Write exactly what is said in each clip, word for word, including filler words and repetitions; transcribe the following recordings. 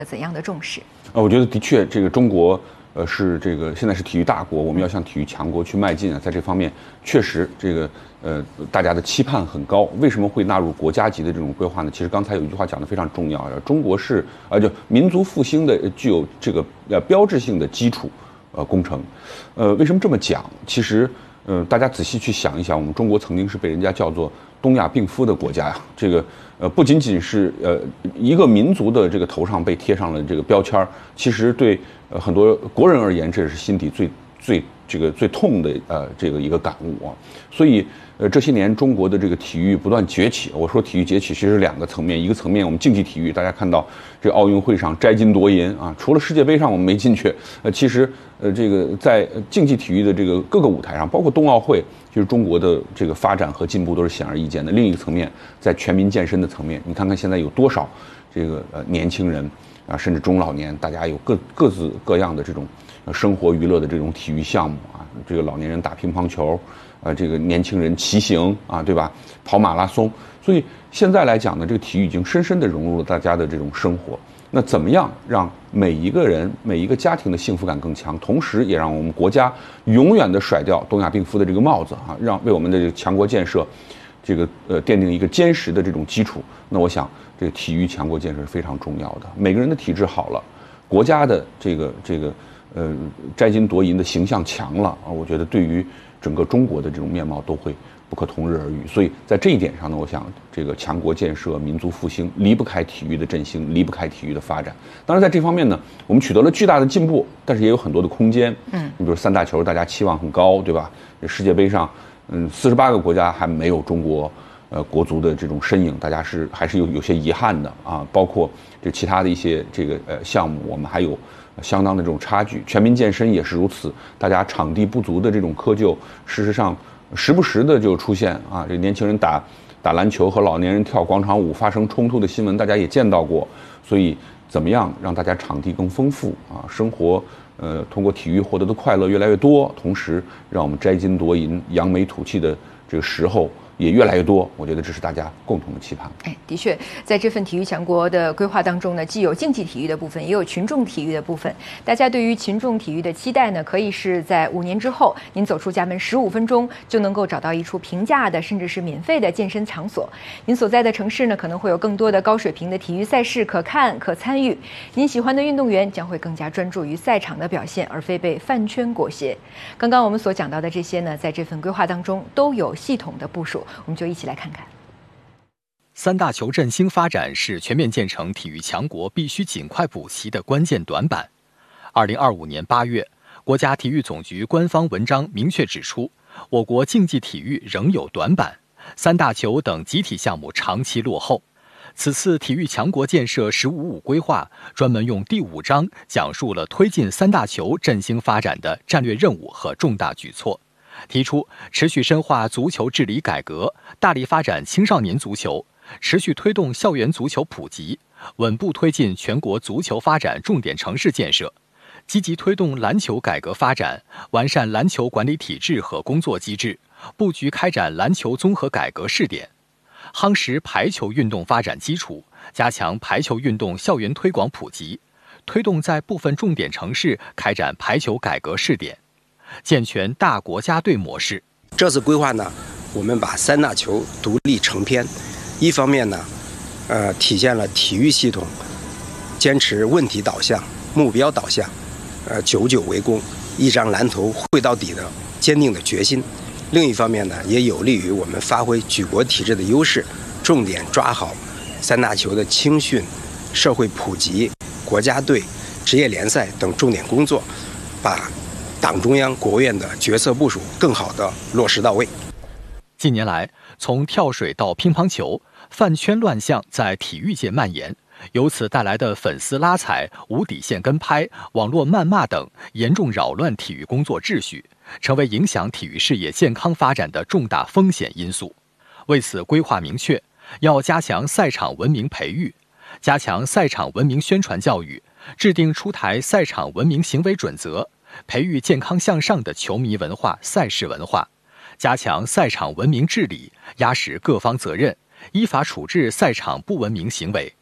怎样的重视？ 呃，我觉得的确，这个中国呃是这个现在是体育大国，我们要向体育强国去迈进啊。在这方面，确实这个呃大家的期盼很高。为什么会纳入国家级的这种规划呢？其实刚才有一句话讲得非常重要，中国是呃就民族复兴的具有这个呃标志性的基础呃工程。呃，为什么这么讲？其实呃大家仔细去想一想，我们中国曾经是被人家叫做东亚病夫的国家呀，这个呃不仅仅是呃一个民族的这个头上被贴上了这个标签儿，其实对呃很多国人而言，这是心底最最这个最痛的呃这个一个感悟啊。所以呃这些年中国的这个体育不断崛起，我说体育崛起其实是两个层面，一个层面我们竞技体育，大家看到这个奥运会上摘金夺银啊，除了世界杯上我们没进去，呃其实呃这个在竞技体育的这个各个舞台上，包括冬奥会。其实中国的这个发展和进步都是显而易见的。另一个层面，在全民健身的层面，你看看现在有多少这个呃年轻人啊，甚至中老年，大家有各各自各样的这种生活娱乐的这种体育项目啊。这个老年人打乒乓球，呃，这个年轻人骑行啊，对吧？跑马拉松。所以现在来讲呢，这个体育已经深深地融入了大家的这种生活。那怎么样让每一个人、每一个家庭的幸福感更强，同时也让我们国家永远的甩掉东亚病夫的这个帽子啊，让为我们的这个强国建设，这个呃奠定一个坚实的这种基础。那我想，这个体育强国建设是非常重要的。每个人的体质好了，国家的这个这个呃摘金夺银的形象强了啊，我觉得对于整个中国的这种面貌都会不可同日而语。所以在这一点上呢，我想这个强国建设、民族复兴离不开体育的振兴，离不开体育的发展。当然，在这方面呢，我们取得了巨大的进步，但是也有很多的空间。嗯，你比如三大球，大家期望很高，对吧？世界杯上，嗯，四十八个国家还没有中国呃国足的这种身影，大家是还是有有些遗憾的啊。包括这其他的一些这个呃项目，我们还有相当的这种差距。全民健身也是如此，大家场地不足的这种窠臼，事实上。时不时的就出现啊，这年轻人打打篮球和老年人跳广场舞发生冲突的新闻，大家也见到过。所以，怎么样让大家场地更丰富啊？生活呃通过体育获得的快乐越来越多，同时让我们摘金夺银、扬眉吐气的这个时候也越来越多。我觉得这是大家共同的期盼。 哎，的确，在这份体育强国的规划当中呢，既有竞技体育的部分，也有群众体育的部分。大家对于群众体育的期待呢，可以是在五年之后，您走出家门十五分钟就能够找到一处平价的，甚至是免费的健身场所。您所在的城市呢，可能会有更多的高水平的体育赛事可看可参与。您喜欢的运动员将会更加专注于赛场的表现，而非被饭圈裹挟。刚刚我们所讲到的这些呢，在这份规划当中都有系统的部署。我们就一起来看看。 三大球振兴发展是全面建成体育强国必须尽快补齐的关键短板。二零二五年八月，国家体育总局官方文章明确指出，我国竞技体育仍有短板，三大球等集体项目长期落后。此次体育强国建设“十五五”规划专门用第五章讲述了推进三大球振兴发展的战略任务和重大举措。提出持续深化足球治理改革，大力发展青少年足球，持续推动校园足球普及，稳步推进全国足球发展重点城市建设，积极推动篮球改革发展，完善篮球管理体制和工作机制，布局开展篮球综合改革试点，夯实排球运动发展基础，加强排球运动校园推广普及，推动在部分重点城市开展排球改革试点，健全大国家队模式。 这次规划呢，我们把三大球独立成篇，一方面呢，呃，体现了体育系统坚持问题导向、目标导向，呃，久久为功，一张蓝图绘到底的坚定的决心；另一方面呢，也有利于我们发挥举国体制的优势，重点抓好三大球的青训、社会普及、国家队、职业联赛等重点工作，把党中央、国务院的决策部署更好地落实到位。 近年来，从跳水到乒乓球，饭圈乱象在体育界蔓延，由此带来的粉丝拉踩、无底线跟拍、网络谩骂等，严重扰乱体育工作秩序，成为影响体育事业健康发展的重大风险因素。为此，规划明确，要加强赛场文明培育，加强赛场文明宣传教育，制定出台赛场文明行为准则，培育健康向上的球迷文化、赛事文化，加强赛场文明治理，压实各方责任，依法处置赛场不文明行为，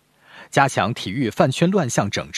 加强体育饭圈乱象整治。